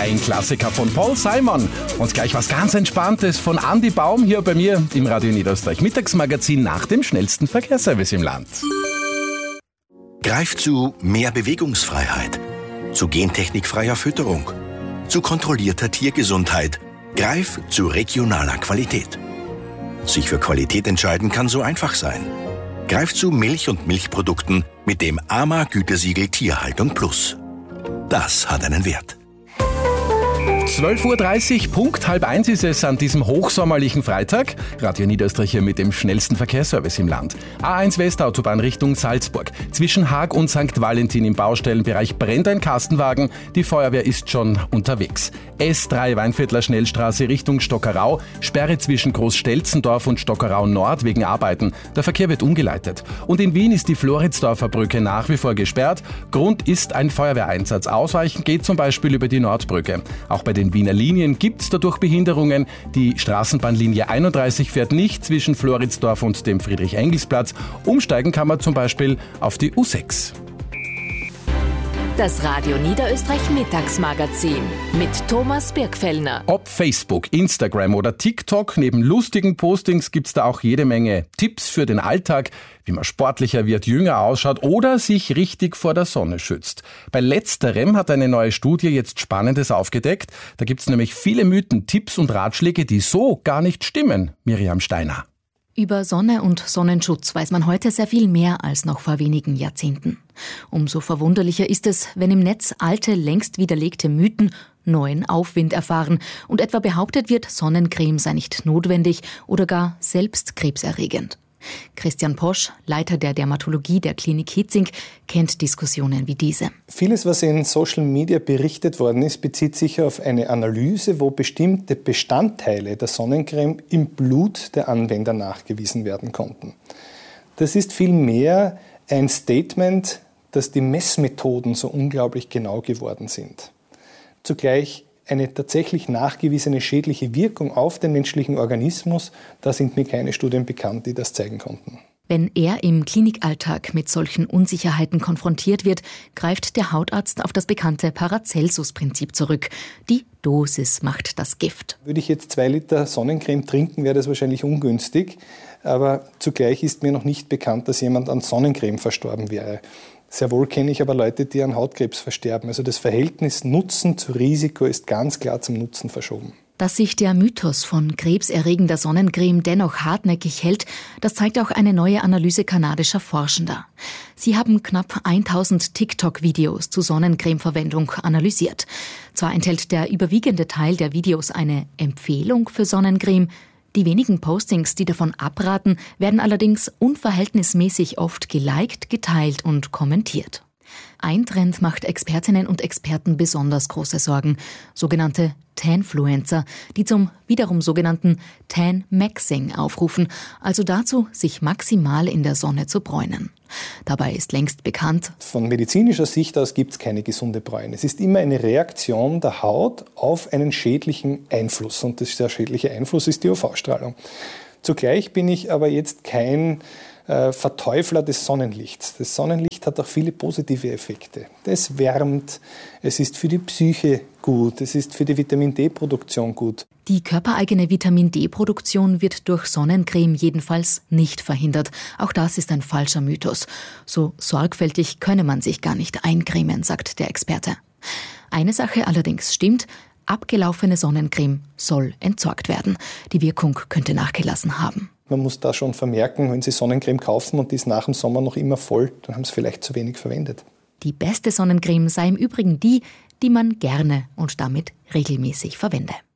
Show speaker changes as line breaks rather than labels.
Ein Klassiker von Paul Simon und gleich was ganz Entspanntes von Andi Baum hier bei mir im Radio Niederösterreich Mittagsmagazin nach dem schnellsten Verkehrsservice im Land.
Greif zu mehr Bewegungsfreiheit, zu gentechnikfreier Fütterung, zu kontrollierter Tiergesundheit. Greif zu regionaler Qualität. Sich für Qualität entscheiden kann so einfach sein. Greif zu Milch und Milchprodukten mit dem AMA-Gütesiegel Tierhaltung Plus. Das hat einen Wert.
12.30 Uhr, Punkt 12:30 ist es an diesem hochsommerlichen Freitag. Radio Niederösterreich hier mit dem schnellsten Verkehrsservice im Land. A1 Westautobahn Richtung Salzburg. Zwischen Haag und St. Valentin im Baustellenbereich brennt ein Kastenwagen. Die Feuerwehr ist schon unterwegs. S3 Weinviertler Schnellstraße Richtung Stockerau. Sperre zwischen Großstelzendorf und Stockerau Nord wegen Arbeiten. Der Verkehr wird umgeleitet. Und in Wien ist die Floridsdorfer Brücke nach wie vor gesperrt. Grund ist ein Feuerwehreinsatz. Ausweichen geht zum Beispiel über die Nordbrücke. Auch bei den Wiener Linien gibt es dadurch Behinderungen. Die Straßenbahnlinie 31 fährt nicht zwischen Floridsdorf und dem Friedrich-Engels-Platz. Umsteigen kann man zum Beispiel auf die U6.
Das Radio Niederösterreich Mittagsmagazin mit Thomas Birkfellner.
Ob Facebook, Instagram oder TikTok, neben lustigen Postings gibt's da auch jede Menge Tipps für den Alltag, wie man sportlicher wird, jünger ausschaut oder sich richtig vor der Sonne schützt. Bei letzterem hat eine neue Studie jetzt Spannendes aufgedeckt. Da gibt's nämlich viele Mythen, Tipps und Ratschläge, die so gar nicht stimmen. Miriam Steiner.
Über Sonne und Sonnenschutz weiß man heute sehr viel mehr als noch vor wenigen Jahrzehnten. Umso verwunderlicher ist es, wenn im Netz alte, längst widerlegte Mythen neuen Aufwind erfahren und etwa behauptet wird, Sonnencreme sei nicht notwendig oder gar selbst krebserregend. Christian Posch, Leiter der Dermatologie der Klinik Hitzing, kennt Diskussionen wie diese.
Vieles, was in Social Media berichtet worden ist, bezieht sich auf eine Analyse, wo bestimmte Bestandteile der Sonnencreme im Blut der Anwender nachgewiesen werden konnten. Das ist vielmehr ein Statement, dass die Messmethoden so unglaublich genau geworden sind. Zugleich eine tatsächlich nachgewiesene schädliche Wirkung auf den menschlichen Organismus, da sind mir keine Studien bekannt, die das zeigen konnten.
Wenn er im Klinikalltag mit solchen Unsicherheiten konfrontiert wird, greift der Hautarzt auf das bekannte Paracelsus-Prinzip zurück. Die Dosis macht das Gift.
Würde ich jetzt 2 Liter Sonnencreme trinken, wäre das wahrscheinlich ungünstig. Aber zugleich ist mir noch nicht bekannt, dass jemand an Sonnencreme verstorben wäre. Sehr wohl kenne ich aber Leute, die an Hautkrebs versterben. Also das Verhältnis Nutzen zu Risiko ist ganz klar zum Nutzen verschoben.
Dass sich der Mythos von krebserregender Sonnencreme dennoch hartnäckig hält, das zeigt auch eine neue Analyse kanadischer Forschender. Sie haben knapp 1000 TikTok-Videos zu Sonnencremeverwendung analysiert. Zwar enthält der überwiegende Teil der Videos eine Empfehlung für Sonnencreme, die wenigen Postings, die davon abraten, werden allerdings unverhältnismäßig oft geliked, geteilt und kommentiert. Ein Trend macht Expertinnen und Experten besonders große Sorgen. Sogenannte Tanfluencer, die zum wiederum sogenannten Tan-Maxing aufrufen, also dazu, sich maximal in der Sonne zu bräunen. Dabei ist längst bekannt:
Von medizinischer Sicht aus gibt es keine gesunde Bräune. Es ist immer eine Reaktion der Haut auf einen schädlichen Einfluss. Und der schädliche Einfluss ist die UV-Strahlung. Zugleich bin ich aber jetzt kein Verteufler des Sonnenlichts. Das Sonnenlicht hat auch viele positive Effekte. Es wärmt, es ist für die Psyche gut, es ist für die Vitamin-D-Produktion gut.
Die körpereigene Vitamin-D-Produktion wird durch Sonnencreme jedenfalls nicht verhindert. Auch das ist ein falscher Mythos. So sorgfältig könne man sich gar nicht eincremen, sagt der Experte. Eine Sache allerdings stimmt: abgelaufene Sonnencreme soll entsorgt werden. Die Wirkung könnte nachgelassen haben.
Man muss da schon vermerken, wenn Sie Sonnencreme kaufen und die ist nach dem Sommer noch immer voll, dann haben Sie vielleicht zu wenig verwendet.
Die beste Sonnencreme sei im Übrigen die, die man gerne und damit regelmäßig verwende.